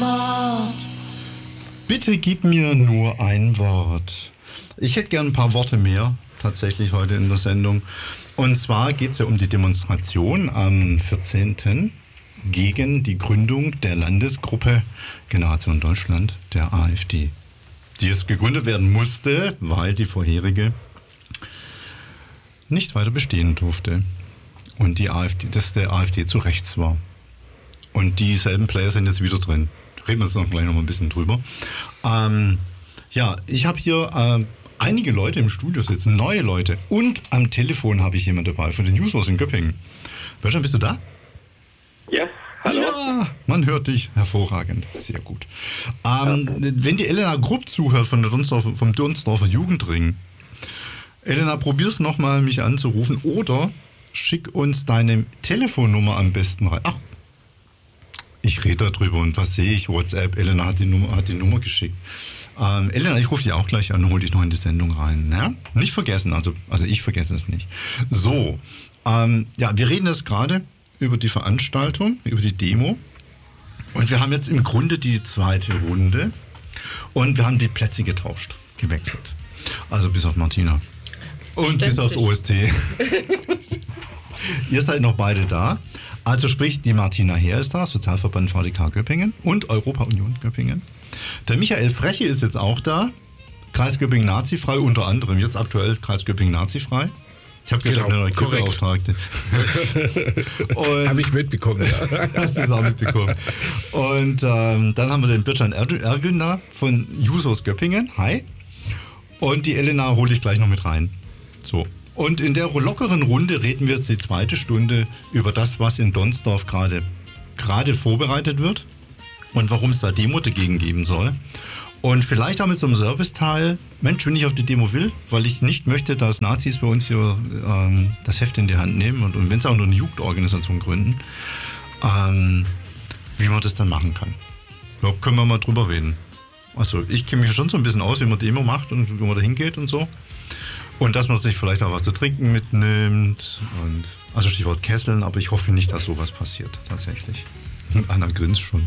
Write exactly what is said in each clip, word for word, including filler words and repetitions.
Wort. Bitte gib mir nur ein Wort. Ich hätte gern ein paar Worte mehr tatsächlich heute in der Sendung. Und zwar geht es ja um die Demonstration am vierzehnten gegen die Gründung der Landesgruppe Generation Deutschland, der AfD. Die es gegründet werden musste, weil die vorherige nicht weiter bestehen durfte. Und die AfD, dass der AfD zu rechts war. Und dieselben Player sind jetzt wieder drin. Reden wir jetzt noch gleich noch mal ein bisschen drüber. Ähm, ja, ich habe hier äh, einige Leute im Studio sitzen, neue Leute. Und am Telefon habe ich jemanden dabei von den Users in Göppingen. Bertram, bist du da? Ja, hallo. Ja, man hört dich. Hervorragend. Sehr gut. Ähm, ja. Wenn die Elena Grupp zuhört von der Donsdorfer, vom Donsdorfer Jugendring, Elena, probier's nochmal, mich anzurufen oder schick uns deine Telefonnummer am besten rein. Ach, ich rede darüber und was sehe ich? WhatsApp, Elena hat die Nummer, hat die Nummer geschickt. Ähm, Elena, ich rufe dich auch gleich an und hole dich noch in die Sendung rein. Ne? Nicht vergessen, also, also ich vergesse es nicht. So, ähm, ja, wir reden jetzt gerade über die Veranstaltung, über die Demo. Und wir haben jetzt im Grunde die zweite Runde und wir haben die Plätze getauscht, gewechselt. Also bis auf Martina. Und Ständig. Bis aufs O S T. Ihr seid noch beide da. Also sprich, die Martina Heer ist da, Sozialverband V D K Göppingen und Europa-Union Göppingen. Der Michael Freche ist jetzt auch da, Kreis Göppingen nazifrei, unter anderem jetzt aktuell Kreis Göppingen nazifrei. Ich habe gedacht, genau, eine neue Beauftragte. Habe ich mitbekommen, ja. Hast du es auch mitbekommen. Und ähm, dann haben wir den Bircan Ergün da von Jusos Göppingen. Hi. Und die Elena hole ich gleich noch mit rein. So. Und in der lockeren Runde reden wir jetzt die zweite Stunde über das, was in Donsdorf gerade gerade vorbereitet wird und warum es da Demo dagegen geben soll. Und vielleicht auch mit so einem Serviceteil, Mensch, wenn ich auf die Demo will, weil ich nicht möchte, dass Nazis bei uns hier ähm, das Heft in die Hand nehmen und, und wenn sie auch nur eine Jugendorganisation gründen, ähm, wie man das dann machen kann. Da können wir mal drüber reden. Also ich kenne mich schon so ein bisschen aus, wie man Demo macht und wie man da hingeht und so. Und dass man sich vielleicht auch was zu trinken mitnimmt. Und, also Stichwort Kesseln, aber ich hoffe nicht, dass sowas passiert, tatsächlich. Anna grinst schon.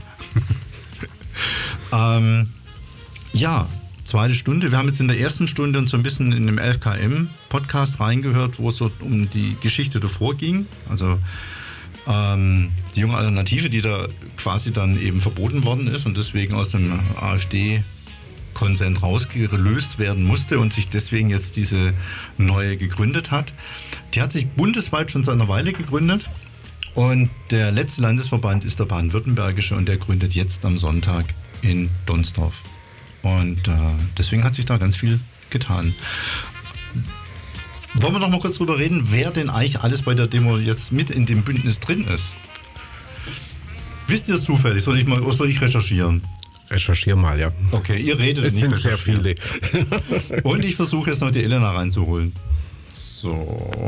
ähm, ja, zweite Stunde. Wir haben jetzt in der ersten Stunde so ein bisschen in dem elf K M-Podcast reingehört, wo es so um die Geschichte davor ging. Also ähm, die junge Alternative, die da quasi dann eben verboten worden ist und deswegen aus dem AfD Konsent rausgelöst werden musste und sich deswegen jetzt diese neue gegründet hat. Die hat sich bundesweit schon seit einer Weile gegründet und der letzte Landesverband ist der baden-württembergische und der gründet jetzt am Sonntag in Donsdorf. Und äh, deswegen hat sich da ganz viel getan. Wollen wir noch mal kurz drüber reden, wer denn eigentlich alles bei der Demo jetzt mit in dem Bündnis drin ist? Wisst ihr es zufällig? Soll ich mal, oder soll ich recherchieren? Recherchier mal, ja. Okay, ihr redet es nicht. Es sind sehr viele. Und ich versuche jetzt noch die Elena reinzuholen. So.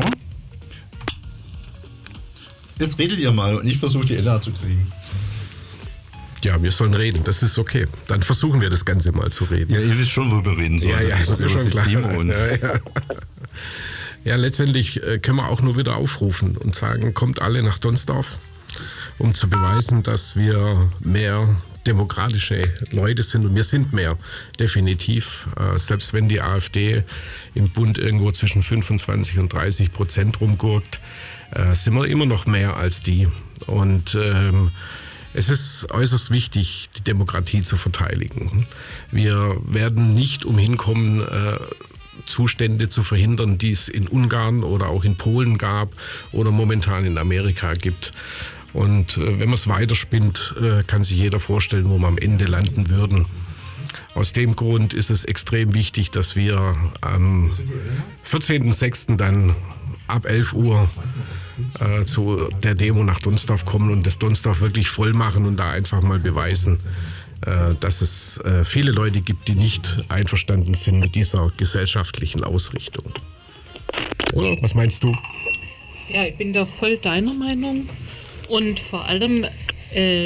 Jetzt redet ihr mal und ich versuche die Elena zu kriegen. Ja, wir sollen reden, das ist okay. Dann versuchen wir das Ganze mal zu reden. Ja, ihr wisst schon, worüber wir reden sollen. Ja, ja, das ist mir schon klar. Und ja, ja. ja, letztendlich können wir auch nur wieder aufrufen und sagen, kommt alle nach Donsdorf, um zu beweisen, dass wir mehr demokratische Leute sind und wir sind mehr, definitiv. Äh, selbst wenn die AfD im Bund irgendwo zwischen fünfundzwanzig und dreißig Prozent rumgurkt, äh, sind wir immer noch mehr als die. Und ähm, es ist äußerst wichtig, die Demokratie zu verteidigen. Wir werden nicht umhin kommen, äh, Zustände zu verhindern, die es in Ungarn oder auch in Polen gab oder momentan in Amerika gibt. Und äh, wenn man es weiterspinnt, äh, kann sich jeder vorstellen, wo wir am Ende landen würden. Aus dem Grund ist es extrem wichtig, dass wir am vierzehnten sechsten dann ab elf Uhr äh, zu der Demo nach Donsdorf kommen und das Donsdorf wirklich voll machen und da einfach mal beweisen, äh, dass es äh, viele Leute gibt, die nicht einverstanden sind mit dieser gesellschaftlichen Ausrichtung. Oder was meinst du? Ja, ich bin da voll deiner Meinung. Und vor allem, äh,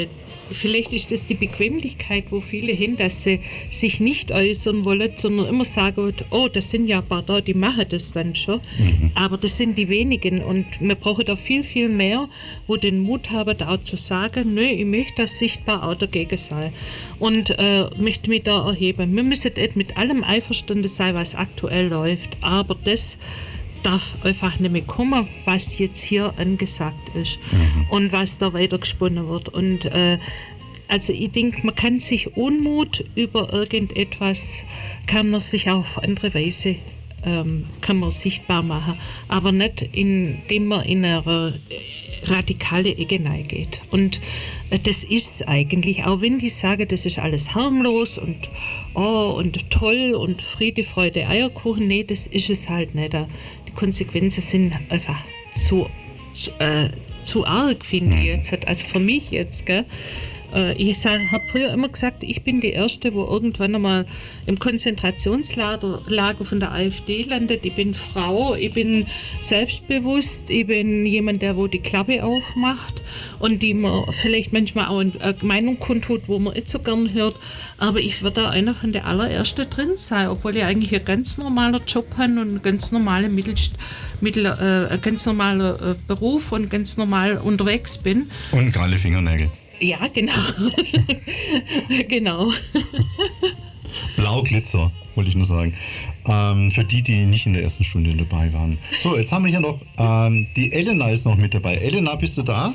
vielleicht ist das die Bequemlichkeit, wo viele hin, dass sie sich nicht äußern wollen, sondern immer sagen, oh, das sind ja ein paar da, die machen das dann schon. Mhm. Aber das sind die wenigen und wir brauchen da viel, viel mehr, wo den Mut haben, da auch zu sagen, nö, ich möchte das sichtbar auch dagegen sein und äh, möchte mich da erheben. Wir müssen nicht mit allem einverstanden sein, was aktuell läuft, aber das darf einfach nicht mehr kommen, was jetzt hier angesagt ist mhm. und was da weiter gesponnen wird. Und äh, also ich denke, man kann sich Unmut über irgendetwas, kann man sich auf andere Weise ähm, kann man sichtbar machen, aber nicht indem man in eine radikale Ecke geht. Und äh, das ist es eigentlich, auch wenn die sagen, das ist alles harmlos und oh und toll und Friede, Freude, Eierkuchen, nee, das ist es halt nicht. Die Konsequenzen sind einfach zu, zu, äh, zu arg, finde ich jetzt. Also für mich jetzt, gell? Ich habe früher immer gesagt, ich bin die Erste, wo irgendwann einmal im Konzentrationslager Lager von der AfD landet. Ich bin Frau, ich bin selbstbewusst, ich bin jemand, der wo die Klappe aufmacht und die man vielleicht manchmal auch eine Meinung kundtut, wo man nicht so gern hört. Aber ich werde da einer von der allerersten drin sein, obwohl ich eigentlich einen ganz normaler Job habe und einen ganz normalen Mittelst Mittel, äh, ganz normaler äh, Beruf und ganz normal unterwegs bin. Und gerade Fingernägel. Ja, genau. genau. Blauglitzer, wollte ich nur sagen. Ähm, für die, die nicht in der ersten Stunde dabei waren. So, jetzt haben wir hier noch, ähm, die Elena ist noch mit dabei. Elena, bist du da?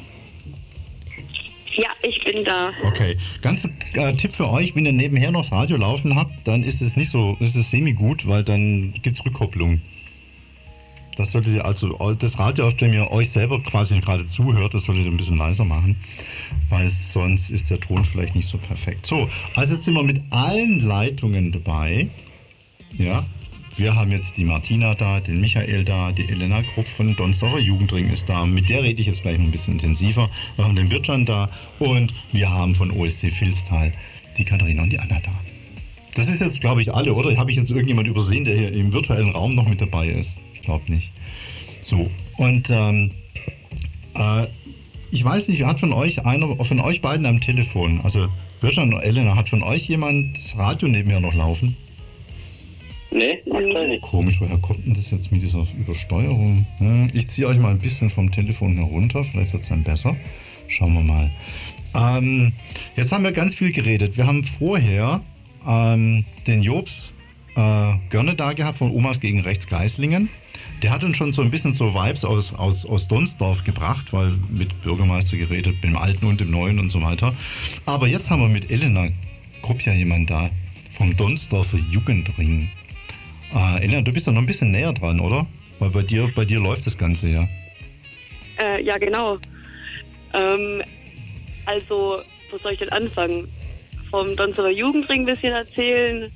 Ja, ich bin da. Okay, ganz äh, Tipp für euch, wenn ihr nebenher noch das Radio laufen habt, dann ist es nicht so, ist es semi-gut, weil dann gibt es Rückkopplung. Das solltet ihr also, das Radio, auf dem ihr euch selber quasi gerade zuhört, das solltet ihr ein bisschen leiser machen, weil sonst ist der Ton vielleicht nicht so perfekt. So, also jetzt sind wir mit allen Leitungen dabei. Ja, wir haben jetzt die Martina da, den Michael da, die Elena Krupp von Donsdorfer Jugendring ist da. Mit der rede ich jetzt gleich noch ein bisschen intensiver. Wir haben den Bircan da und wir haben von O S C Vilstal die Katharina und die Anna da. Das ist jetzt, glaube ich, alle, oder? Habe ich jetzt irgendjemand übersehen, der hier im virtuellen Raum noch mit dabei ist? Ich glaube nicht. So, und ähm, äh, ich weiß nicht, hat von euch einer, von euch beiden am Telefon, also Bircan und Elena, hat von euch jemand das Radio nebenher noch laufen? Nee, aktuell nicht. Komisch, woher kommt denn das jetzt mit dieser Übersteuerung? Hm, ich ziehe euch mal ein bisschen vom Telefon herunter, vielleicht wird es dann besser. Schauen wir mal. Ähm, jetzt haben wir ganz viel geredet. Wir haben vorher ähm, den Jobs äh, Görne da gehabt von Omas gegen Rechts Geislingen. Der hat uns schon so ein bisschen so Vibes aus, aus, aus Donsdorf gebracht, weil mit Bürgermeister geredet, mit dem Alten und dem Neuen und so weiter. Aber jetzt haben wir mit Elena Krupp ja jemand da vom Donsdorfer Jugendring. Äh, Elena, du bist da noch ein bisschen näher dran, oder? Weil bei dir, bei dir läuft das Ganze ja. Äh, ja, genau. Ähm, also, wo soll ich denn anfangen? Vom Donsdorfer Jugendring ein bisschen erzählen.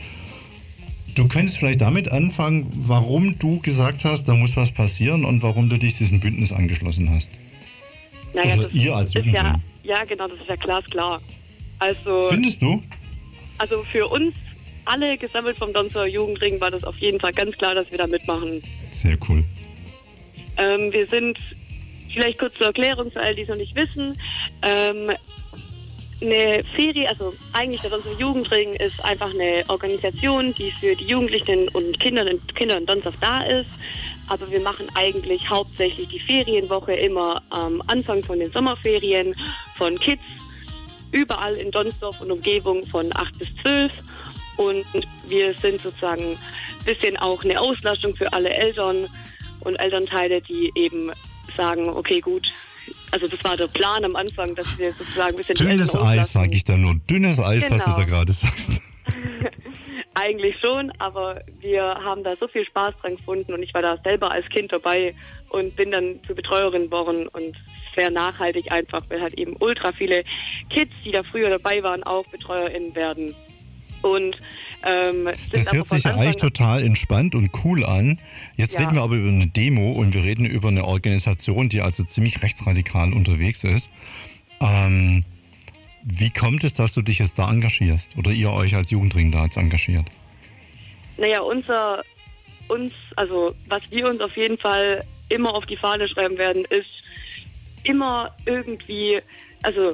Du könntest vielleicht damit anfangen, warum du gesagt hast, da muss was passieren und warum du dich diesem Bündnis angeschlossen hast. Naja, Oder ihr als Jugendring. Ja, ja, genau, das ist ja glasklar. Also, findest du? Also für uns alle gesammelt vom Donsdorfer Jugendring war das auf jeden Fall ganz klar, dass wir da mitmachen. Sehr cool. Ähm, wir sind, vielleicht kurz zur Erklärung für alle, die es noch nicht wissen, ähm, eine Ferie, also eigentlich der Donsdorfer Jugendring ist einfach eine Organisation, die für die Jugendlichen und Kinder in, Kinder in Donsdorf da ist. Aber wir machen eigentlich hauptsächlich die Ferienwoche immer am Anfang von den Sommerferien von Kids überall in Donsdorf und Umgebung von acht bis zwölf. Und wir sind sozusagen ein bisschen auch eine Auslastung für alle Eltern und Elternteile, die eben sagen, okay, gut, also das war der Plan am Anfang, dass wir sozusagen ein bisschen dünnes Eis, sage ich da nur. Dünnes Eis, genau. Was du da gerade sagst. Eigentlich schon, aber wir haben da so viel Spaß dran gefunden und ich war da selber als Kind dabei und bin dann zur Betreuerin geworden und sehr nachhaltig einfach, weil halt eben ultra viele Kids, die da früher dabei waren, auch BetreuerInnen werden. Und ähm, das hört sich ja eigentlich total entspannt und cool an. Jetzt ja. Reden wir aber über eine Demo und wir reden über eine Organisation, die also ziemlich rechtsradikal unterwegs ist. Ähm, wie kommt es, dass du dich jetzt da engagierst oder ihr euch als Jugendring da jetzt engagiert? Naja, unser, uns, also was wir uns auf jeden Fall immer auf die Fahne schreiben werden, ist immer irgendwie, also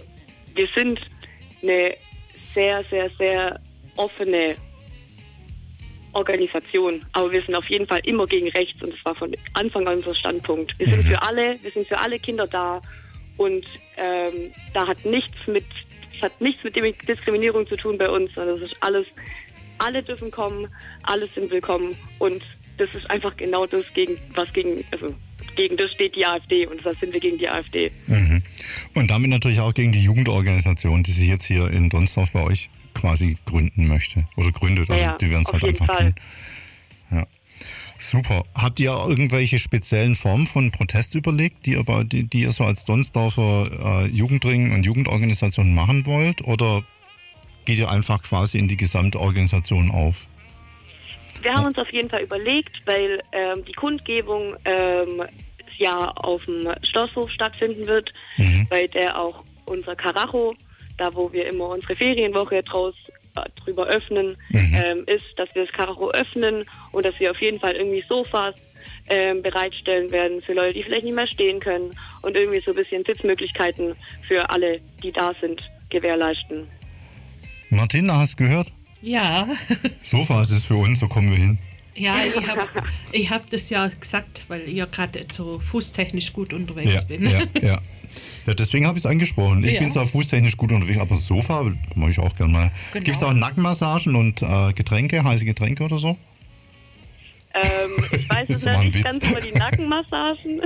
wir sind eine sehr, sehr, sehr offene Organisation, aber wir sind auf jeden Fall immer gegen rechts und das war von Anfang an unser Standpunkt. Wir sind für alle, wir sind für alle Kinder da und ähm, da hat nichts mit, das hat nichts mit Diskriminierung zu tun bei uns, sondern das ist alles, alle dürfen kommen, alle sind willkommen und das ist einfach genau das, gegen was gegen, also gegen das steht die AfD und deshalb sind wir gegen die AfD. Mhm. Und damit natürlich auch gegen die Jugendorganisation, die sich jetzt hier in Donsdorf bei euch quasi gründen möchte oder gründet. Also ja, die werden es halt einfach Fall. tun. Ja. Super. Habt ihr irgendwelche speziellen Formen von Protest überlegt, die ihr, die, die ihr so als Donsdorfer äh, Jugendring und Jugendorganisation machen wollt? Oder geht ihr einfach quasi in die gesamte Organisation auf? Wir haben uns auf jeden Fall überlegt, weil ähm, die Kundgebung ähm, ja auf dem Schlosshof stattfinden wird, mhm. bei der auch unser Karacho, da wo wir immer unsere Ferienwoche draus äh, drüber öffnen, mhm. ähm, ist, dass wir das Karacho öffnen und dass wir auf jeden Fall irgendwie Sofas ähm, bereitstellen werden für Leute, die vielleicht nicht mehr stehen können und irgendwie so ein bisschen Sitzmöglichkeiten für alle, die da sind, gewährleisten. Martina, hast du gehört? Ja. Sofas ist für uns, so kommen wir hin. Ja, ich habe ich hab das ja gesagt, weil ich ja gerade so fußtechnisch gut unterwegs ja, bin. Ja, ja. ja deswegen habe ich es angesprochen. Ich ja. bin zwar fußtechnisch gut unterwegs, aber das Sofa mache ich auch gerne mal. Genau. Gibt es auch Nackenmassagen und äh, Getränke, heiße Getränke oder so? Ähm, ich weiß es nicht ganz über die Nackenmassagen.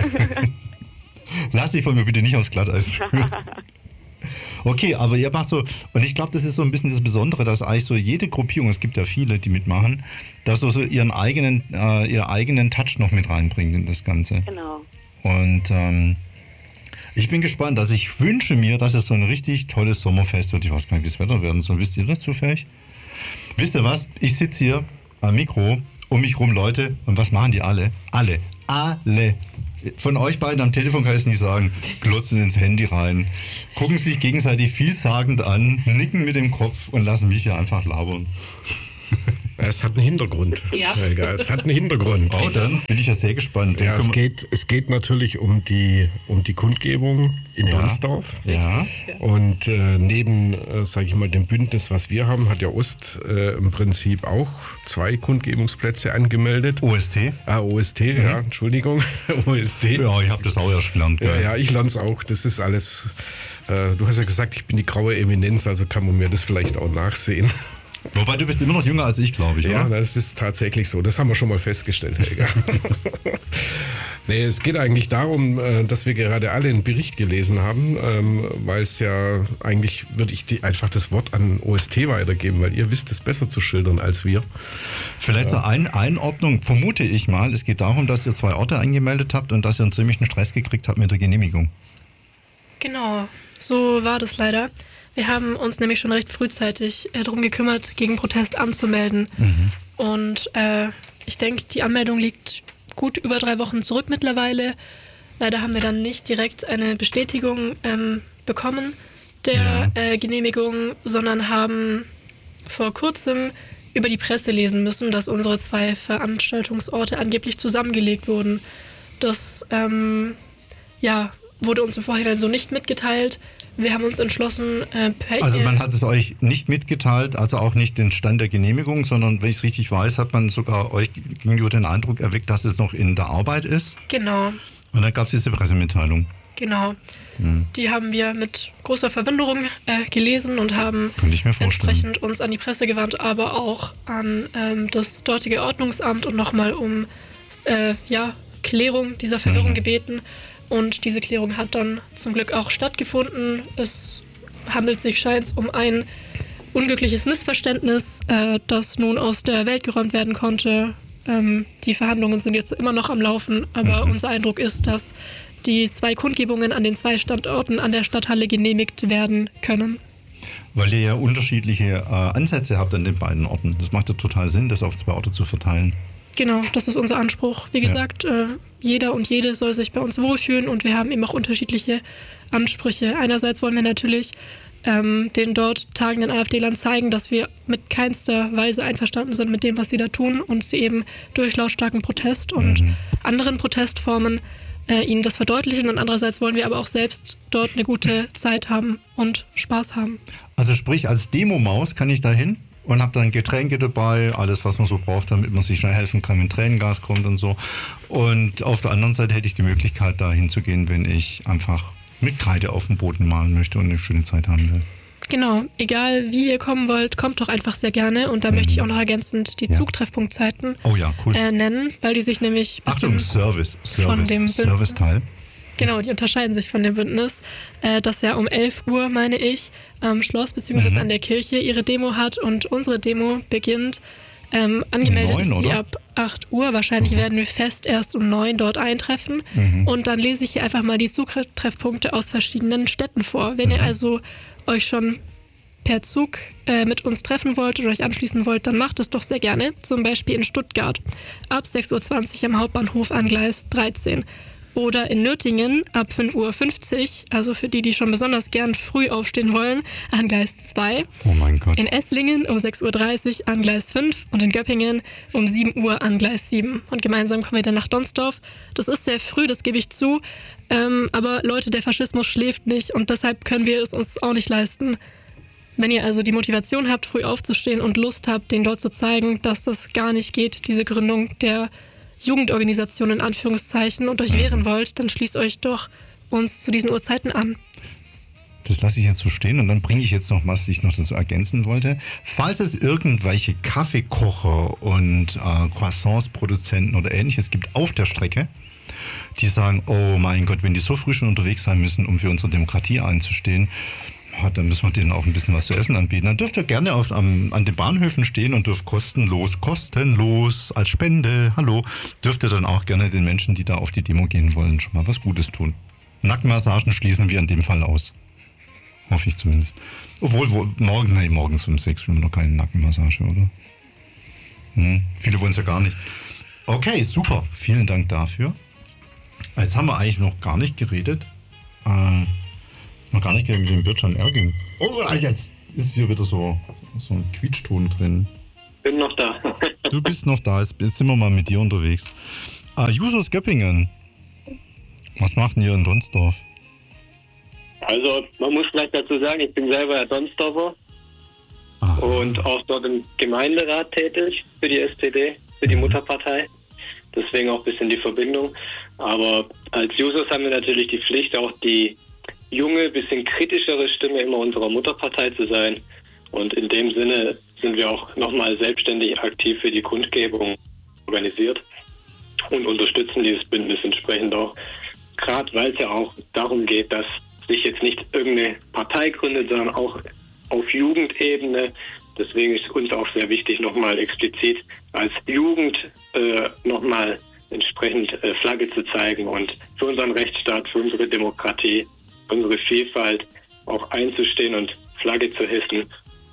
Lass dich von mir bitte nicht aufs Glatteis führen. Okay, aber ihr macht so, und ich glaube, das ist so ein bisschen das Besondere, dass eigentlich so jede Gruppierung, es gibt ja viele, die mitmachen, dass so ihren eigenen, äh, ihren eigenen Touch noch mit reinbringt in das Ganze. Genau. Und ähm, ich bin gespannt, also ich wünsche mir, dass es so ein richtig tolles Sommerfest wird. Ich weiß gar nicht, wie das Wetter werden soll. Wisst ihr das zufällig? Wisst ihr was? Ich sitze hier am Mikro, um mich rum Leute, und was machen die alle? Alle. Alle. Von euch beiden am Telefon kann ich es nicht sagen, glotzen ins Handy rein, gucken sich gegenseitig vielsagend an, nicken mit dem Kopf und lassen mich hier einfach labern. Es hat einen Hintergrund. Ja. Es hat einen Hintergrund. Oh, dann bin ich ja sehr gespannt. Ja, es, geht, es geht natürlich um die, um die Kundgebung in ja. Donsdorf. Ja. Und äh, neben, äh, sage ich mal, dem Bündnis, was wir haben, hat der Ost äh, im Prinzip auch zwei Kundgebungsplätze angemeldet. O S T? Ah, O S T, mhm. ja, Entschuldigung. O S T. Ja, ich habe das auch erst gelernt. Ja, ja, ich lerne es auch. Das ist alles, äh, du hast ja gesagt, ich bin die graue Eminenz, also kann man mir das vielleicht auch nachsehen. Wobei, du bist immer noch jünger als ich, glaube ich, ja, oder? Ja, das ist tatsächlich so. Das haben wir schon mal festgestellt, Helga. Nee, es geht eigentlich darum, dass wir gerade alle einen Bericht gelesen haben, weil es ja eigentlich, würde ich die, einfach das Wort an O S T weitergeben, weil ihr wisst es besser zu schildern als wir. Vielleicht zur Ein- Einordnung, vermute ich mal, es geht darum, dass ihr zwei Orte angemeldet habt und dass ihr einen ziemlichen Stress gekriegt habt mit der Genehmigung. Genau, so war das leider. Wir haben uns nämlich schon recht frühzeitig äh, darum gekümmert, gegen Protest anzumelden. Mhm. Und äh, ich denke, die Anmeldung liegt gut über drei Wochen zurück mittlerweile. Leider haben wir dann nicht direkt eine Bestätigung ähm, bekommen der ja. äh, Genehmigung, sondern haben vor kurzem über die Presse lesen müssen, dass unsere zwei Veranstaltungsorte angeblich zusammengelegt wurden. Das ähm, ja, wurde uns im Vorhinein so nicht mitgeteilt. Wir haben uns entschlossen, äh, per Also man hat es euch nicht mitgeteilt, also auch nicht den Stand der Genehmigung, sondern wenn ich es richtig weiß, hat man sogar euch gegenüber den Eindruck erweckt, dass es noch in der Arbeit ist. Genau. Und dann gab es diese Pressemitteilung. Genau. Hm. Die haben wir mit großer Verwunderung äh, gelesen und haben Könnte ich mir vorstellen. entsprechend uns an die Presse gewandt, aber auch an ähm, das dortige Ordnungsamt und nochmal um äh, ja, Klärung dieser Verwirrung mhm. gebeten. Und diese Klärung hat dann zum Glück auch stattgefunden. Es handelt sich, scheint um ein unglückliches Missverständnis, äh, das nun aus der Welt geräumt werden konnte. Ähm, die Verhandlungen sind jetzt immer noch am Laufen, aber unser Eindruck ist, dass die zwei Kundgebungen an den zwei Standorten an der Stadthalle genehmigt werden können. Weil ihr ja unterschiedliche äh, Ansätze habt an den beiden Orten. Das macht ja total Sinn, das auf zwei Orte zu verteilen. Genau, das ist unser Anspruch. Wie gesagt, ja. äh, jeder und jede soll sich bei uns wohlfühlen und wir haben eben auch unterschiedliche Ansprüche. Einerseits wollen wir natürlich ähm, den dort tagenden AfD-Lern zeigen, dass wir mit keinster Weise einverstanden sind mit dem, was sie da tun und sie eben durch lautstarken Protest und mhm. anderen Protestformen äh, ihnen das verdeutlichen und andererseits wollen wir aber auch selbst dort eine gute Zeit haben und Spaß haben. Also sprich, als Demo-Maus kann ich da hin und habe dann Getränke dabei, alles, was man so braucht, damit man sich schnell helfen kann, wenn Tränengas kommt und so. Und auf der anderen Seite hätte ich die Möglichkeit, da hinzugehen, wenn ich einfach mit Kreide auf dem Boden malen möchte und eine schöne Zeit haben will. Genau, egal wie ihr kommen wollt, kommt doch einfach sehr gerne. Und da mhm. möchte ich auch noch ergänzend die ja. Zugtreffpunktzeiten oh ja, cool. äh, nennen, weil die sich nämlich Achtung, Service, Service, von dem Serviceteil. Genau, die unterscheiden sich von dem Bündnis, äh, das ja um elf Uhr, meine ich, am Schloss bzw. Mhm. an der Kirche ihre Demo hat und unsere Demo beginnt. Ähm, angemeldet ist sie ab acht Uhr. Wahrscheinlich mhm. werden wir fest erst um neun dort eintreffen. Mhm. Und dann lese ich hier einfach mal die Zugtreffpunkte aus verschiedenen Städten vor. Wenn mhm. ihr also euch schon per Zug äh, mit uns treffen wollt oder euch anschließen wollt, dann macht es doch sehr gerne. Zum Beispiel in Stuttgart ab sechs Uhr zwanzig am Hauptbahnhof an Gleis dreizehn. Oder in Nürtingen ab fünf Uhr fünfzig, also für die, die schon besonders gern früh aufstehen wollen, an Gleis zwei. Oh mein Gott. In Esslingen um sechs Uhr dreißig an Gleis fünf und in Göppingen um sieben Uhr an Gleis sieben. Und gemeinsam kommen wir dann nach Donsdorf. Das ist sehr früh, das gebe ich zu. Ähm, aber Leute, der Faschismus schläft nicht und deshalb können wir es uns auch nicht leisten. Wenn ihr also die Motivation habt, früh aufzustehen und Lust habt, denen dort zu zeigen, dass das gar nicht geht, diese Gründung der Jugendorganisation in Anführungszeichen und euch wehren wollt, dann schließt euch doch uns zu diesen Uhrzeiten an. Das lasse ich jetzt so stehen und dann bringe ich jetzt noch, was ich noch dazu ergänzen wollte. Falls es irgendwelche Kaffeekocher und äh, Croissants-Produzenten oder ähnliches gibt auf der Strecke, die sagen, oh mein Gott, wenn die so früh schon unterwegs sein müssen, um für unsere Demokratie einzustehen, ja, dann müssen wir denen auch ein bisschen was zu essen anbieten. Dann dürft ihr gerne auf, am, an den Bahnhöfen stehen und dürft kostenlos, kostenlos als Spende, hallo, dürft ihr dann auch gerne den Menschen, die da auf die Demo gehen wollen, schon mal was Gutes tun. Nackenmassagen schließen wir in dem Fall aus. Hoffe ich zumindest. Obwohl, wo, morgen, nee, morgens um sechs will man noch keine Nackenmassage, oder? Hm, viele wollen es ja gar nicht. Okay, super. Vielen Dank dafür. Jetzt haben wir eigentlich noch gar nicht geredet. Äh, noch gar nicht geredet mit dem Bürtschan Erging. Oh, jetzt ist hier wieder so, so ein Quietschton drin. Bin noch da. Du bist noch da. Jetzt, jetzt sind wir mal mit dir unterwegs. Äh, Jusos Göppingen. Was macht denn ihr in Donsdorf? Also, man muss vielleicht dazu sagen, ich bin selber Donsdorfer ah. und auch dort im Gemeinderat tätig für die S P D, für die Mutterpartei. Deswegen auch ein bisschen die Verbindung. Aber als Jusos haben wir natürlich die Pflicht, auch die junge, bisschen kritischere Stimme immer unserer Mutterpartei zu sein. Und in dem Sinne sind wir auch nochmal selbstständig aktiv für die Kundgebung organisiert und unterstützen dieses Bündnis entsprechend auch. Gerade weil es ja auch darum geht, dass sich jetzt nicht irgendeine Partei gründet, sondern auch auf Jugendebene. Deswegen ist uns auch sehr wichtig, nochmal explizit als Jugend äh, nochmal entsprechend äh, Flagge zu zeigen und für unseren Rechtsstaat, für unsere Demokratie, für unsere Vielfalt auch einzustehen und Flagge zu hissen.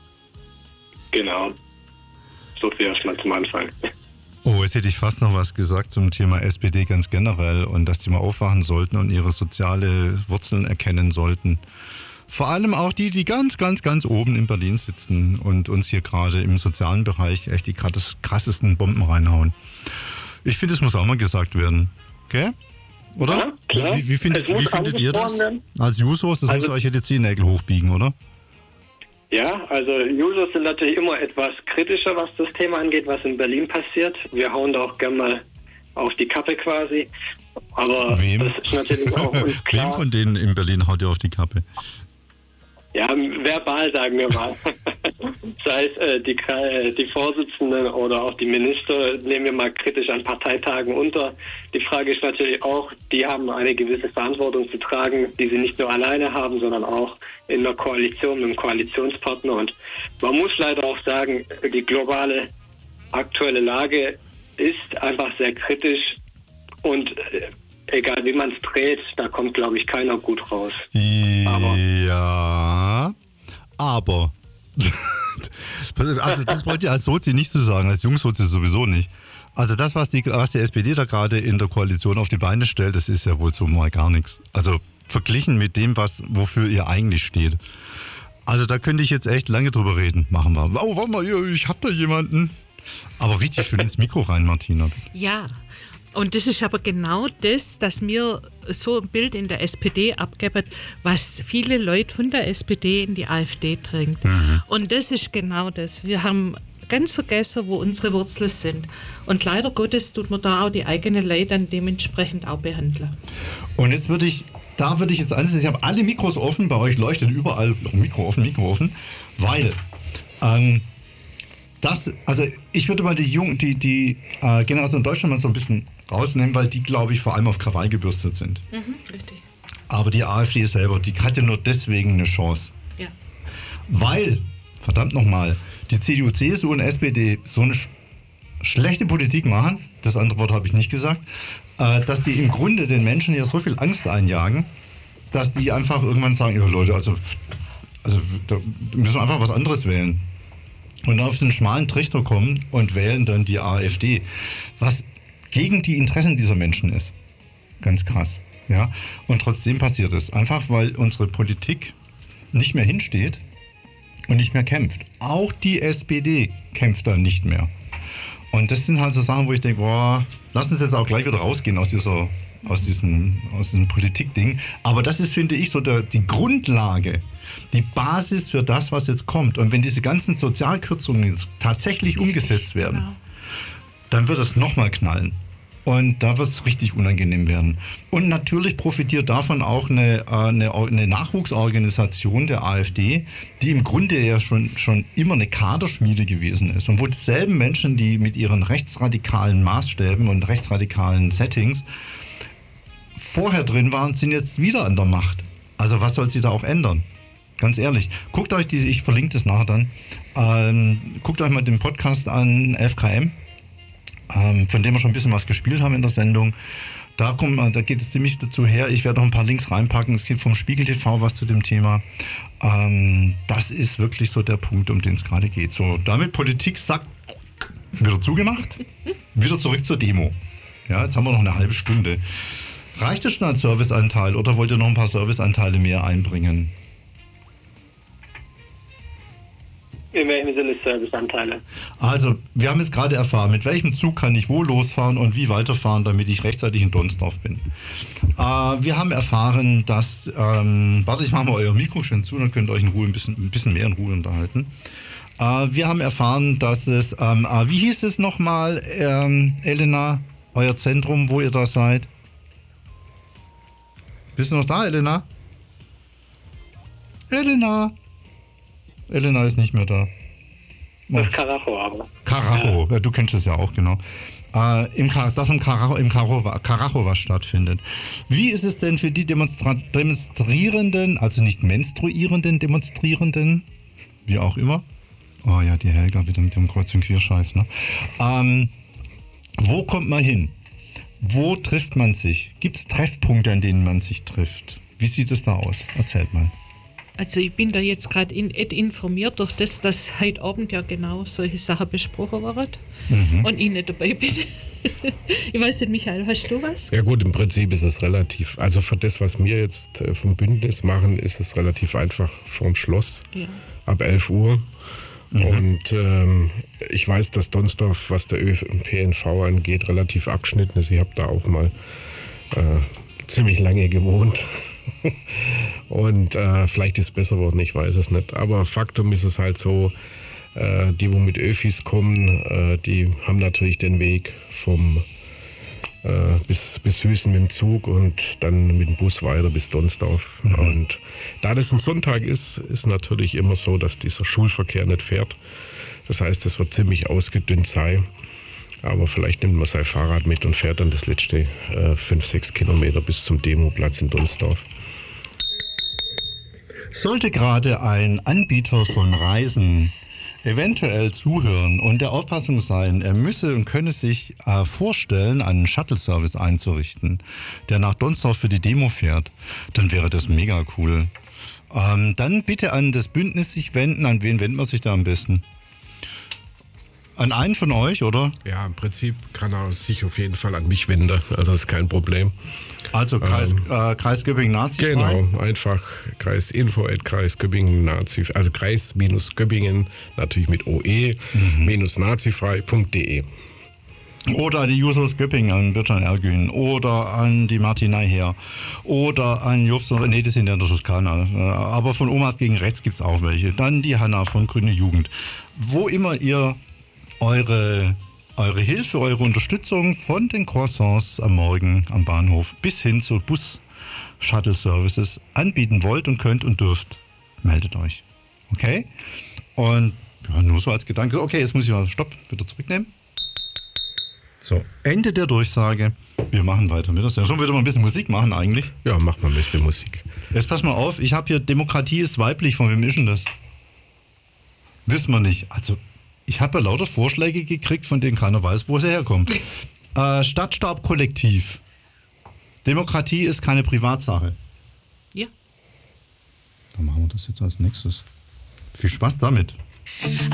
Genau. So viel erstmal zum Anfang. Oh, jetzt hätte ich fast noch was gesagt zum Thema S P D ganz generell und dass die mal aufwachen sollten und ihre soziale Wurzeln erkennen sollten. Vor allem auch die, die ganz, ganz, ganz oben in Berlin sitzen und uns hier gerade im sozialen Bereich echt die krassesten Bomben reinhauen. Ich finde, es muss auch mal gesagt werden. Okay? Oder? Ja, klar. Wie, wie findet, wie findet ihr das? Als Jusos, das also, muss euch ja die Zehennägel hochbiegen, oder? Ja, also Jusos sind natürlich immer etwas kritischer, was das Thema angeht, was in Berlin passiert. Wir hauen da auch gerne mal auf die Kappe quasi. Aber Wem? das ist natürlich auch uns klar. Wem von denen in Berlin haut ihr auf die Kappe? Ja, verbal sagen wir mal. Sei es äh, die, äh, die Vorsitzenden oder auch die Minister, nehmen wir mal kritisch an Parteitagen unter. Die Frage ist natürlich auch, die haben eine gewisse Verantwortung zu tragen, die sie nicht nur alleine haben, sondern auch in der Koalition mit dem Koalitionspartner. Und man muss leider auch sagen, die globale aktuelle Lage ist einfach sehr kritisch und äh, egal wie man es dreht, da kommt, glaube ich, keiner gut raus. Aber ja, aber also das wollt ihr als Sozi nicht so sagen, als Jungsozi sowieso nicht. Also das, was die, was die S P D da gerade in der Koalition auf die Beine stellt, das ist ja wohl so mal gar nichts. Also verglichen mit dem, was wofür ihr eigentlich steht. Also da könnte ich jetzt echt lange drüber reden. Machen wir. Oh, warte mal, ich hab da jemanden. Aber richtig schön ins Mikro rein, Martina. Ja, Und das ist aber genau das, dass mir so ein Bild in der S P D abgeben, was viele Leute von der S P D in die AfD drängt. Mhm. Und das ist genau das. Wir haben ganz vergessen, wo unsere Wurzeln sind. Und leider Gottes tut man da auch die eigene Leute dann dementsprechend auch behandeln. Und jetzt würde ich, da würde ich jetzt ansetzen, ich habe alle Mikros offen, bei euch leuchtet überall Mikro offen, Mikro offen, weil ähm, das, also ich würde mal die Jung, die, die äh, Generation Deutschland mal so ein bisschen rausnehmen, weil die, glaube ich, vor allem auf Krawall gebürstet sind. Mhm, richtig. Aber die AfD selber, die hatte nur deswegen eine Chance. Ja. Weil, verdammt nochmal, die C D U, C S U und S P D so eine sch- schlechte Politik machen, das andere Wort habe ich nicht gesagt, äh, dass die im Grunde den Menschen ja so viel Angst einjagen, dass die einfach irgendwann sagen, ja Leute, also, also da müssen wir einfach was anderes wählen. Und dann auf den schmalen Trichter kommen und wählen dann die AfD, was gegen die Interessen dieser Menschen ist. Ganz krass. Ja? Und trotzdem passiert es. Einfach, weil unsere Politik nicht mehr hinsteht und nicht mehr kämpft. Auch die S P D kämpft da nicht mehr. Und das sind halt so Sachen, wo ich denke, boah, lass uns jetzt auch gleich wieder rausgehen aus dieser, aus diesem, aus diesem Politikding. Aber das ist, finde ich, so der, die Grundlage, die Basis für das, was jetzt kommt. Und wenn diese ganzen Sozialkürzungen jetzt tatsächlich umgesetzt werden, genau, dann wird es nochmal knallen. Und da wird es richtig unangenehm werden. Und natürlich profitiert davon auch eine, eine, eine Nachwuchsorganisation der AfD, die im Grunde ja schon, schon immer eine Kaderschmiede gewesen ist. Und wo dieselben Menschen, die mit ihren rechtsradikalen Maßstäben und rechtsradikalen Settings vorher drin waren, sind jetzt wieder an der Macht. Also was soll sich da auch ändern? Ganz ehrlich. Guckt euch die, ich verlinke das nachher dann, ähm, guckt euch mal den Podcast an, elf K M. Ähm, von dem wir schon ein bisschen was gespielt haben in der Sendung. Da, kommt, da geht es ziemlich dazu her. Ich werde noch ein paar Links reinpacken. Es gibt vom Spiegel T V was zu dem Thema. Ähm, das ist wirklich so der Punkt, um den es gerade geht. So, damit Politik sagt, wieder zugemacht, wieder zurück zur Demo. Ja, jetzt haben wir noch eine halbe Stunde. Reicht das schon als Serviceanteil oder wollt ihr noch ein paar Serviceanteile mehr einbringen? In welchem Sinne Serviceanteile? Also, wir haben jetzt gerade erfahren, mit welchem Zug kann ich wo losfahren und wie weiterfahren, damit ich rechtzeitig in Donsdorf bin. Äh, wir haben erfahren, dass, ähm, warte, ich mache mal euer Mikro schön zu, dann könnt ihr euch in Ruhe ein bisschen, ein bisschen mehr in Ruhe unterhalten. Äh, wir haben erfahren, dass es, ähm, äh, wie hieß es nochmal, ähm, Elena, euer Zentrum, wo ihr da seid? Bist du noch da, Elena? Elena? Elena ist nicht mehr da. Das ist Karacho, aber. Karacho, ja. Du kennst es ja auch, genau. Äh, im, das im Karacho, im Karacho was stattfindet. Wie ist es denn für die Demonstra- Demonstrierenden, also nicht menstruierenden Demonstrierenden, wie auch immer? Oh ja, die Helga wieder mit dem Kreuz- und Querscheiß, ne? Ähm, wo kommt man hin? Wo trifft man sich? Gibt es Treffpunkte, an denen man sich trifft? Wie sieht es da aus? Erzählt mal. Also ich bin da jetzt gerade in, informiert durch das, dass heute Abend ja genau solche Sachen besprochen werden mhm. und ich nicht dabei bin. Ich weiß nicht, Michael, hast du was? Ja gut, im Prinzip ist es relativ, also für das, was wir jetzt vom Bündnis machen, ist es relativ einfach vorm Schloss, ja. Ab elf Uhr. Mhm. Und ähm, ich weiß, dass Donsdorf, was der Ö P N V angeht, relativ abgeschnitten ist. Ich habe da auch mal äh, ziemlich lange gewohnt. Und äh, vielleicht ist es besser geworden, ich weiß es nicht. Aber Faktum ist es halt so, äh, die, wo mit Öfis kommen, äh, die haben natürlich den Weg vom äh, bis, bis Hüßen mit dem Zug und dann mit dem Bus weiter bis Donsdorf. Mhm. Und da das ein Sonntag ist, ist natürlich immer so, dass dieser Schulverkehr nicht fährt. Das heißt, es wird ziemlich ausgedünnt sein. Aber vielleicht nimmt man sein Fahrrad mit und fährt dann das letzte äh, fünf, sechs Kilometer bis zum Demoplatz in Donsdorf. Sollte gerade ein Anbieter von Reisen eventuell zuhören und der Auffassung sein, er müsse und könne sich äh, vorstellen, einen Shuttle-Service einzurichten, der nach Donsdorf für die Demo fährt, dann wäre das mega cool. Ähm, dann bitte an das Bündnis sich wenden. An wen wendet man sich da am besten? An einen von euch, oder? Ja, im Prinzip kann er sich auf jeden Fall an mich wenden. Also das ist kein Problem. Also Kreis, ähm, äh, Kreis Göppingen Nazi. Genau, einfach Kreisinfo at Kreis Göppingen Nazi, also Kreis-Göppingen natürlich mit O E mhm. minus nazifrei punkt de. Oder an die Jusos Göppingen, an Bircan Ergün. Oder an die Martina Heer. Oder an Jobs, nee, das sind ja in der Toskana. Aber von Omas gegen Rechts gibt es auch welche. Dann die Hanna von Grüne Jugend. Wo immer ihr eure, eure Hilfe, eure Unterstützung von den Croissants am Morgen am Bahnhof bis hin zu Bus-Shuttle-Services anbieten wollt und könnt und dürft, meldet euch. Okay? Und ja, nur so als Gedanke. Okay, jetzt muss ich mal Stopp, wieder zurücknehmen. So, Ende der Durchsage. Wir machen weiter mit das. Ja, schon wieder mal ein bisschen Musik machen eigentlich. Ja, mach mal ein bisschen Musik. Jetzt pass mal auf, ich habe hier Demokratie ist weiblich. Von wem ist denn das? Wissen wir nicht. Also, ich habe ja lauter Vorschläge gekriegt, von denen keiner weiß, wo sie herkommt. äh, Stadtstabkollektiv. Demokratie ist keine Privatsache. Ja. Dann machen wir das jetzt als nächstes. Viel Spaß damit.